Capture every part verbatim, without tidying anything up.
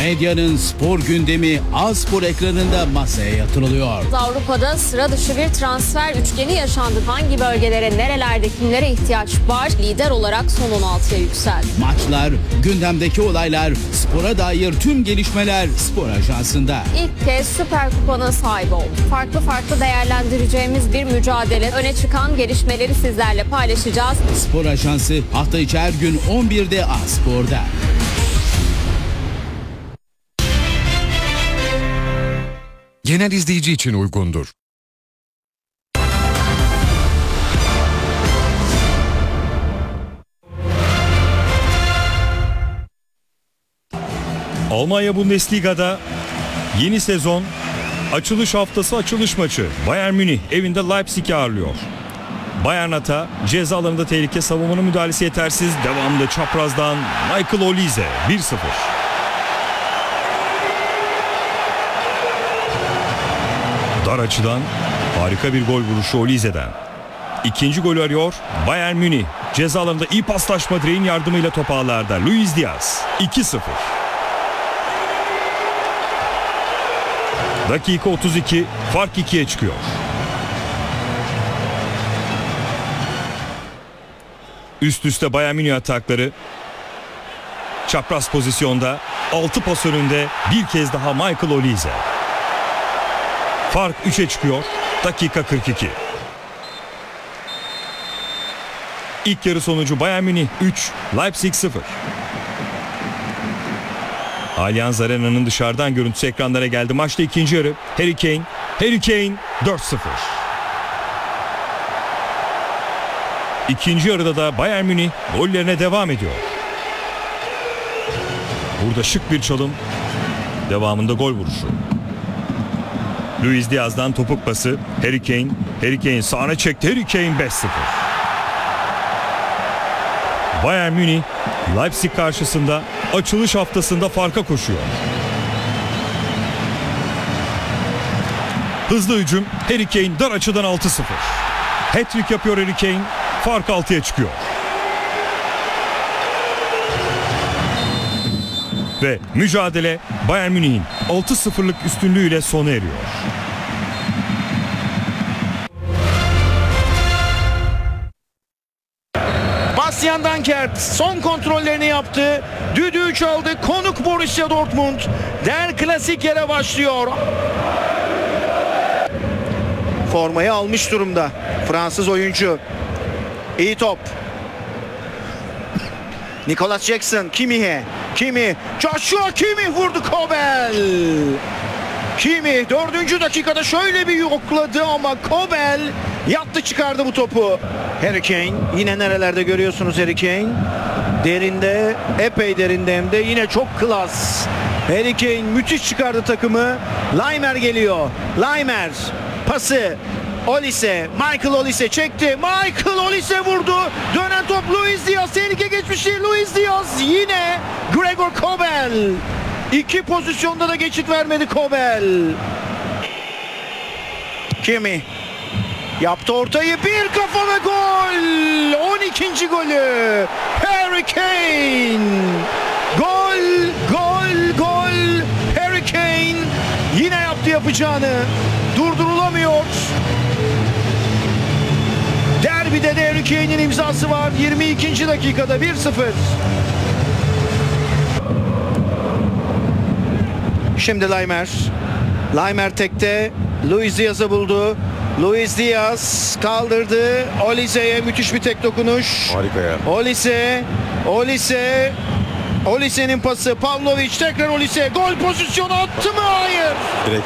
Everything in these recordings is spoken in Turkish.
Medyanın spor gündemi A-Spor ekranında masaya yatırılıyor. Avrupa'da sıra dışı bir transfer üçgeni yaşandı. Hangi bölgelere, nerelerde, kimlere ihtiyaç var? Lider olarak son on altıya yükseldi. Maçlar, gündemdeki olaylar, spora dair tüm gelişmeler Spor Ajansı'nda. İlk kez Süper Kupa'nın sahibi oldu. Farklı farklı değerlendireceğimiz bir mücadele. Öne çıkan gelişmeleri sizlerle paylaşacağız. Spor Ajansı hafta içi her gün on birde A-Spor'da. Genel izleyici için uygundur. Almanya Bundesliga'da yeni sezon açılış haftası açılış maçı. Bayern Münih evinde Leipzig'i ağırlıyor. Bayern Ata ceza alanında tehlike, savunmanın müdahalesi yetersiz. Devamlı çaprazdan Michael Olise bir sıfır. Dar açıdan harika bir gol vuruşu Olise'den. İkinci golü arıyor Bayern Münih. Ceza alanında iyi paslaşma, direğin yardımıyla top ağlarda. Luis Diaz iki sıfır. Dakika otuz iki, fark ikiye çıkıyor. Üst üste Bayern Münih atakları. Çapraz pozisyonda altı pas önünde bir kez daha Michael Olise. Fark üçe çıkıyor. Dakika kırk iki. İlk yarı sonucu Bayern Münih üç, Leipzig sıfır. Allianz Arena'nın dışarıdan görüntüsü ekranlara geldi. Maçta ikinci yarı. Harry Kane, Harry Kane dört sıfır. İkinci yarıda da Bayern Münih gollerine devam ediyor. Burada şık bir çalım. Devamında gol vuruşu. Luis Diaz'dan topuk pası. Harry Kane, Harry Kane sağına çekti. Harry Kane beş sıfır. Bayern Münih Leipzig karşısında açılış haftasında farka koşuyor. Hızlı hücum. Harry Kane dar açıdan altı sıfır. Hat-trick yapıyor Harry Kane. Fark altıya çıkıyor. Ve mücadele Bayern Münih'in altı sıfırlık üstünlüğüyle sona eriyor. Bastian Dankert son kontrollerini yaptı. Düdüğü çaldı. Konuk Borussia Dortmund. Der Klasik yere başlıyor. Formayı almış durumda Fransız oyuncu. İyi top. Nicolas Jackson Kimmih'e. Kimmih. Joshua Kimmih vurdu Kobel. Kimmih dördüncü dakikada şöyle bir yokladı ama Kobel yattı çıkardı bu topu. Harry Kane yine nerelerde görüyorsunuz Harry Kane. Derinde, epey derinde hem de yine çok klas. Harry Kane müthiş çıkardı takımı. Laimer geliyor. Laimer pası. Olise, Michael Olise çekti. Michael Olise vurdu. Dönen top Luis Diaz. Tehlike geçmişti. Luis Diaz yine Gregor Kobel. İki pozisyonda da geçit vermedi Kobel. Kimmih yaptı ortayı, bir kafa ve gol. on ikinci golü Harry Kane. Gol, gol, gol. Harry Kane yine yaptı yapacağını. Durdurulamıyor. Derbide de Harry Kane'in imzası var. yirmi ikinci dakikada bir sıfır. Şimdi Laimer. Laimer tekte. Luis Diaz'ı buldu. Luis Diaz kaldırdı. Olise'ye müthiş bir tek dokunuş. Harika ya. Olise. Olise. Olise'nin pası. Pavlovic tekrar Olise. Gol pozisyonu attı mı? Hayır. Direkt.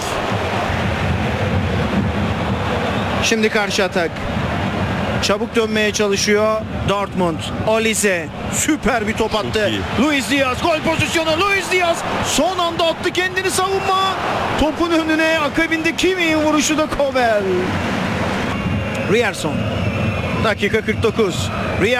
Şimdi karşı atak. Çabuk dönmeye çalışıyor Dortmund. Olise süper bir top attı. Luis Diaz gol pozisyonu. Luis Diaz son anda attı kendini savunma. Topun önüne, akabinde Kimmih'in vuruşu da Kobel. Ryerson. Dakika kırk dokuz.